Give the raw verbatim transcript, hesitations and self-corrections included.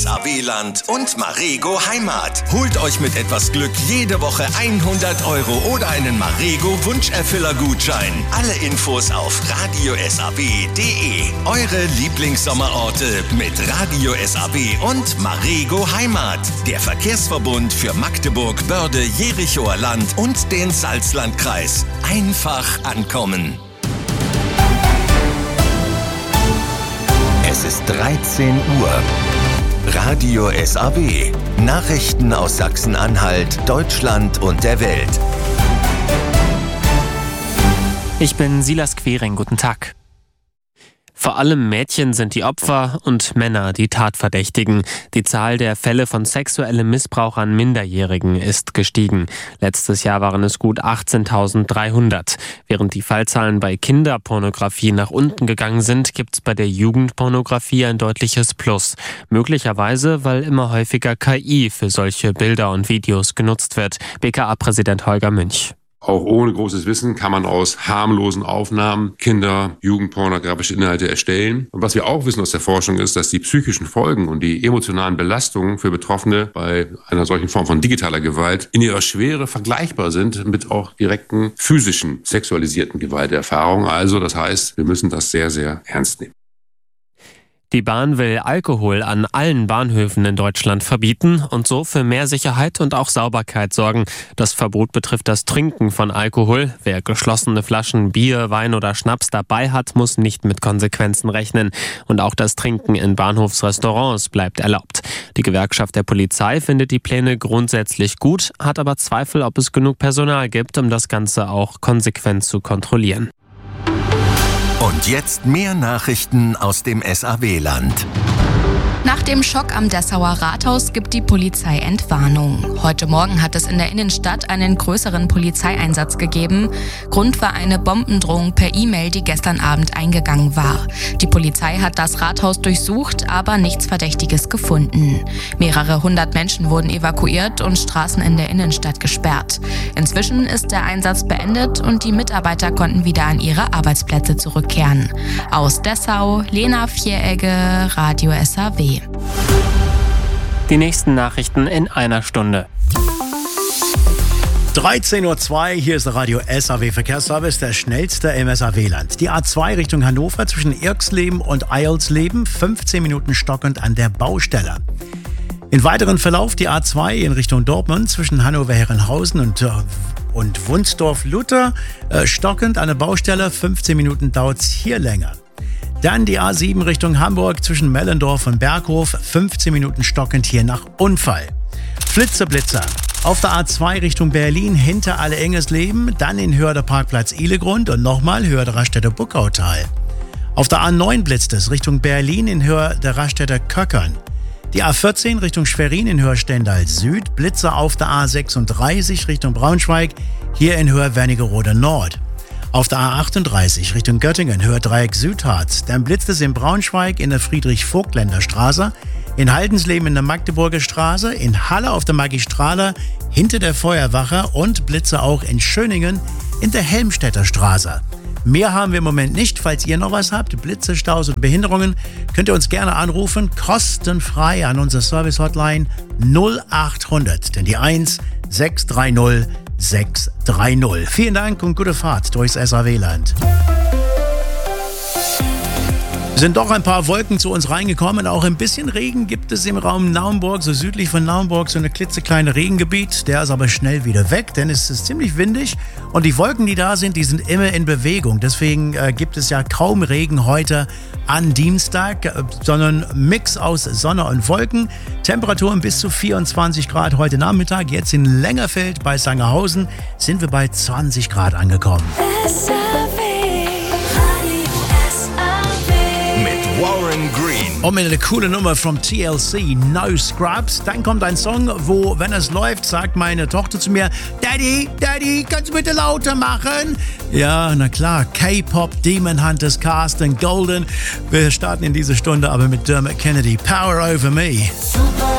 S A W-Land und Marego Heimat. Holt euch mit etwas Glück jede Woche hundert Euro oder einen Marego Wunscherfüller-Gutschein. Alle Infos auf radio s a w punkt d e. Eure Lieblingssommerorte mit Radio S A W und Marego Heimat. Der Verkehrsverbund für Magdeburg, Börde, Jerichoer Land und den Salzlandkreis. Einfach ankommen. Es ist dreizehn Uhr. Radio S A W. Nachrichten aus Sachsen-Anhalt, Deutschland und der Welt. Ich bin Silas Quering, guten Tag. Vor allem Mädchen sind die Opfer und Männer die Tatverdächtigen. Die Zahl der Fälle von sexuellem Missbrauch an Minderjährigen ist gestiegen. Letztes Jahr waren es gut achtzehntausenddreihundert. Während die Fallzahlen bei Kinderpornografie nach unten gegangen sind, gibt es bei der Jugendpornografie ein deutliches Plus. Möglicherweise, weil immer häufiger K I für solche Bilder und Videos genutzt wird. B K A-Präsident Holger Münch. Auch ohne großes Wissen kann man aus harmlosen Aufnahmen Kinder-, jugendpornografische Inhalte erstellen. Und was wir auch wissen aus der Forschung ist, dass die psychischen Folgen und die emotionalen Belastungen für Betroffene bei einer solchen Form von digitaler Gewalt in ihrer Schwere vergleichbar sind mit auch direkten physischen, sexualisierten Gewalterfahrungen. Also das heißt, wir müssen das sehr, sehr ernst nehmen. Die Bahn will Alkohol an allen Bahnhöfen in Deutschland verbieten und so für mehr Sicherheit und auch Sauberkeit sorgen. Das Verbot betrifft das Trinken von Alkohol. Wer geschlossene Flaschen Bier, Wein oder Schnaps dabei hat, muss nicht mit Konsequenzen rechnen. Und auch das Trinken in Bahnhofsrestaurants bleibt erlaubt. Die Gewerkschaft der Polizei findet die Pläne grundsätzlich gut, hat aber Zweifel, ob es genug Personal gibt, um das Ganze auch konsequent zu kontrollieren. Und jetzt mehr Nachrichten aus dem S A W-Land. Nach dem Schock am Dessauer Rathaus gibt die Polizei Entwarnung. Heute Morgen hat es in der Innenstadt einen größeren Polizeieinsatz gegeben. Grund war eine Bombendrohung per E-Mail, die gestern Abend eingegangen war. Die Polizei hat das Rathaus durchsucht, aber nichts Verdächtiges gefunden. Mehrere hundert Menschen wurden evakuiert und Straßen in der Innenstadt gesperrt. Inzwischen ist der Einsatz beendet und die Mitarbeiter konnten wieder an ihre Arbeitsplätze zurückkehren. Aus Dessau, Lena Vieregge, Radio S A W. Die nächsten Nachrichten in einer Stunde. dreizehn Uhr zwei, hier ist der Radio S A W Verkehrsservice, der schnellste im S A W-Land. Die A zwei Richtung Hannover zwischen Irksleben und Eilsleben, fünfzehn Minuten stockend an der Baustelle. In weiteren Verlauf die A zwei in Richtung Dortmund zwischen Hannover-Herrenhausen und, und Wunsdorf-Luther, äh, stockend an der Baustelle, fünfzehn Minuten dauert es hier länger. Dann die A sieben Richtung Hamburg zwischen Mellendorf und Berghof, fünfzehn Minuten stockend hier nach Unfall. Flitzer-Blitzer. Auf der A zwei Richtung Berlin hinter Alle-Engesleben, dann in Höhe der Parkplatz Ihlegrund und nochmal Höhe der Raststätte Buckautal. Auf der A neun blitzt es Richtung Berlin in Höhe der Raststätte Köckern. Die A vierzehn Richtung Schwerin in Höhe Stendal Süd, Blitzer auf der A sechsunddreißig Richtung Braunschweig, hier in Höhe Wernigerode Nord. Auf der A achtunddreißig Richtung Göttingen, Höhe Dreieck Südharz. Dann blitzt es in Braunschweig in der Friedrich-Vogtländer-Straße, in Haldensleben in der Magdeburger Straße, in Halle auf der Magistraler hinter der Feuerwache und Blitze auch in Schöningen in der Helmstedter Straße. Mehr haben wir im Moment nicht. Falls ihr noch was habt, Blitze, Staus und Behinderungen, könnt ihr uns gerne anrufen, kostenfrei an unsere Service-Hotline null achthundert, denn die eins sechs drei null sechs drei null. Vielen Dank und gute Fahrt durchs S A W-Land. Sind doch ein paar Wolken zu uns reingekommen. Auch ein bisschen Regen gibt es im Raum Naumburg, so südlich von Naumburg, so eine klitzekleine Regengebiet. Der ist aber schnell wieder weg, denn es ist ziemlich windig. Und die Wolken, die da sind, die sind immer in Bewegung. Deswegen äh, gibt es ja kaum Regen heute an Dienstag, äh, sondern Mix aus Sonne und Wolken. Temperaturen bis zu vierundzwanzig Grad heute Nachmittag. Jetzt in Längerfeld bei Sangerhausen sind wir bei zwanzig Grad angekommen. Warren Green. Und mit einer coole Nummer vom T L C, No Scrubs. Dann kommt ein Song, wo, wenn es läuft, sagt meine Tochter zu mir, Daddy, Daddy, kannst du bitte lauter machen? Ja, na klar, K-Pop, Demon Hunters, Carsten Golden. Wir starten in dieser Stunde aber mit Dermot Kennedy, Power Over Me. Super.